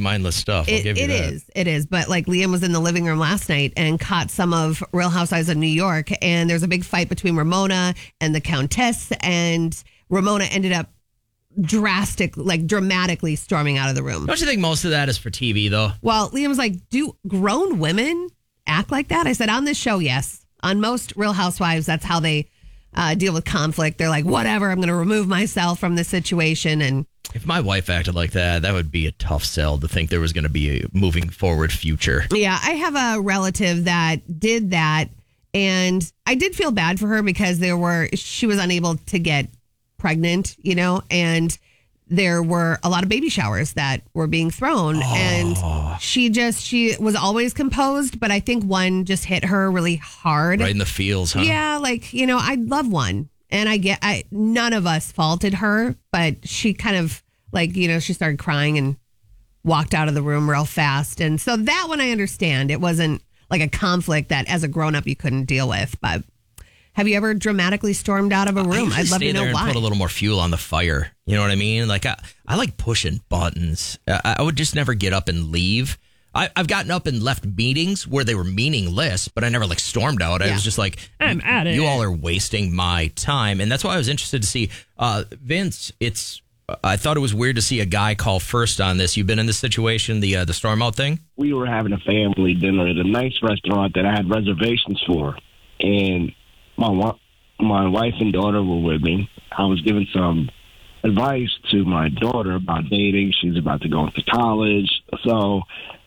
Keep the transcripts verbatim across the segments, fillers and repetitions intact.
mindless stuff. I'll It, give you it that. is. It is. But like Liam was in the living room last night and caught some of Real Housewives of New York. And there's a big fight between Ramona and the Countess. And Ramona ended up drastic, like dramatically storming out of the room. Don't you think most of that is for T V, though? Well, Liam was like, do grown women act like that? I said, on this show, yes. On most Real Housewives, that's how they uh, deal with conflict. They're like, whatever, I'm going to remove myself from this situation. And If my wife acted like that, that would be a tough sell to think there was going to be a moving forward future. yeah, I have a relative that did that. And I did feel bad for her because there were, she was unable to get pregnant, you know, and there were a lot of baby showers that were being thrown. Oh. And she just, she was always composed, but I think one just hit her really hard. Right in the feels, huh? Yeah, like, you know, I'd love one. And I get, I none of us faulted her, but she kind of like, you know, she started crying and walked out of the room real fast. And so that one I understand. It wasn't like a conflict that as a grown up you couldn't deal with. But have you ever dramatically stormed out of a room? I'd love stay to know there and why. put a little more fuel on the fire. You know what I mean? Like I, I like pushing buttons. I, I would just never get up and leave. I, I've gotten up and left meetings where they were meaningless, but I never like stormed out. I Yeah. was just like, I'm at it. You all are wasting my time, and that's why I was interested to see uh, Vince. It's I thought it was weird to see a guy call first on this. You've been in this situation, the uh, the storm out thing. We were having a family dinner at a nice restaurant that I had reservations for, and my wa- my wife and daughter were with me. I was giving some advice to my daughter about dating. She's about to go into college. So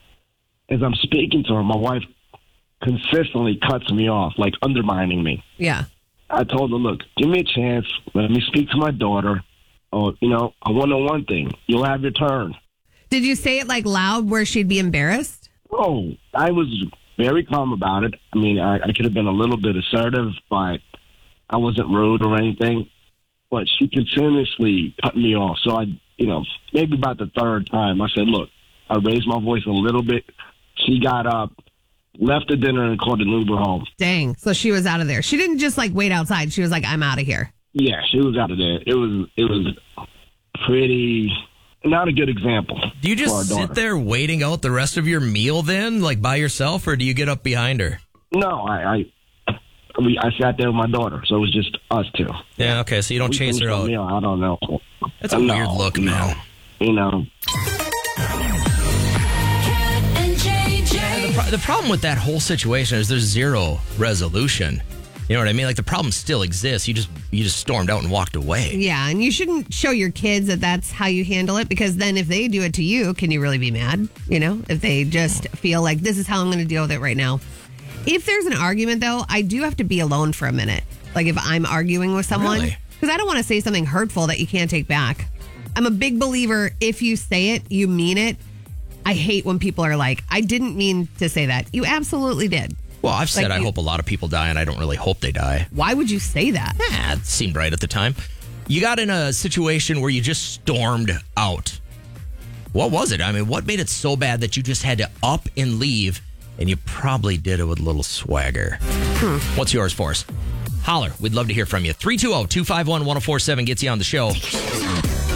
as I'm speaking to her, my wife consistently cuts me off, like undermining me. Yeah. I told her, look, give me a chance. Let me speak to my daughter. Oh, you know, I want to know one thing. You'll have your turn. Did you say it like loud where she'd be embarrassed? Oh, I was very calm about it. I mean, I, I could have been a little bit assertive, but I wasn't rude or anything. But she continuously cut me off. So I, you know, maybe about the third time, I said, look, I raised my voice a little bit. She got up, left the dinner, and called an Uber home. Dang. So she was out of there. She didn't just like wait outside. She was like, I'm out of here. Yeah, she was out of there. It was, it was pretty, not a good example. Do you for our just daughter. sit there waiting out the rest of your meal then, like by yourself, or do you get up behind her? No, I, I, we, I sat there with my daughter, so it was just us two. Yeah, okay, so you don't We chase her finished our out. meal, I don't know. That's a No, weird look, no. man. You know. The, pro- the problem with that whole situation is there's zero resolution. You know what I mean? Like the problem still exists. You just you just stormed out and walked away. Yeah. And you shouldn't show your kids that that's how you handle it, because then if they do it to you, can you really be mad? You know, if they just feel like this is how I'm going to deal with it right now. If there's an argument, though, I do have to be alone for a minute. Like if I'm arguing with someone, Really? because I don't want to say something hurtful that you can't take back. I'm a big believer, if you say it, you mean it. I hate when people are like, I didn't mean to say that. You absolutely did. Well, I've said Like I you- hope a lot of people die, and I don't really hope they die. Why would you say that? Yeah, it seemed right at the time. You got in a situation where you just stormed out. What was it? I mean, what made it so bad that you just had to up and leave, and you probably did it with a little swagger? Hmm. What's yours for us? Holler. We'd love to hear from you. three two zero, two five one, one zero four seven gets you on the show.